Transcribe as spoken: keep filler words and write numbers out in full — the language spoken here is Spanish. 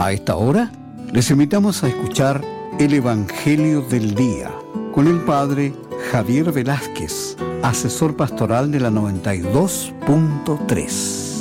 A esta hora les invitamos a escuchar el Evangelio del Día con el Padre Javier Velázquez, asesor pastoral de la noventa y dos punto tres.